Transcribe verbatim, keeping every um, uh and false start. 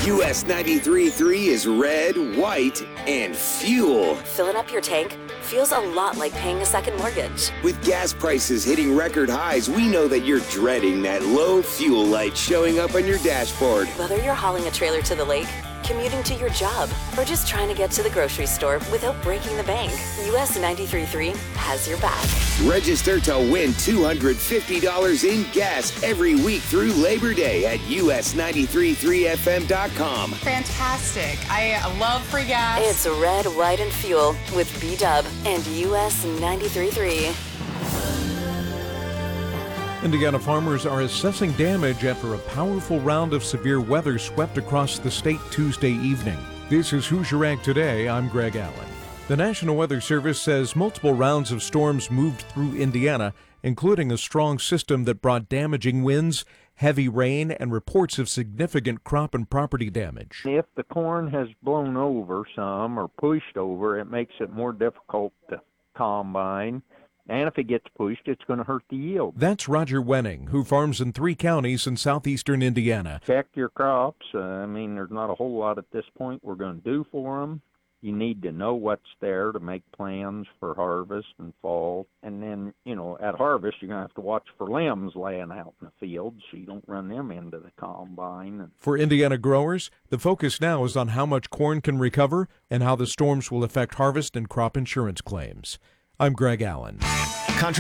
U S ninety-three point three is red, white, and fuel. Filling up your tank feels a lot like paying a second mortgage. With gas prices hitting record highs, we know that you're dreading that low fuel light showing up on your dashboard. Whether you're hauling a trailer to the lake, commuting to your job, or just trying to get to the grocery store without breaking the bank, U S ninety-three point three has your back. Register to win two hundred fifty dollars in gas every week through Labor Day at U S ninety-three point three F M dot com. Fantastic. I love free gas. It's red, white, and fuel with B-Dub and U S ninety-three point three. Indiana farmers are assessing damage after a powerful round of severe weather swept across the state Tuesday evening. This is Hoosier Ag Today. I'm Greg Allen. The National Weather Service says multiple rounds of storms moved through Indiana, including a strong system that brought damaging winds, heavy rain, and reports of significant crop and property damage. If the corn has blown over some or pushed over, it makes it more difficult to combine. And if it gets pushed, it's going to hurt the yield. That's Roger Wenning, who farms in three counties in southeastern Indiana. Check your crops. Uh, I mean, there's not a whole lot at this point we're going to do for them. You need to know what's there to make plans for harvest and fall. And then, you know, at harvest, you're going to have to watch for limbs laying out in the field so you don't run them into the combine. For Indiana growers, the focus now is on how much corn can recover and how the storms will affect harvest and crop insurance claims. I'm Greg Allen.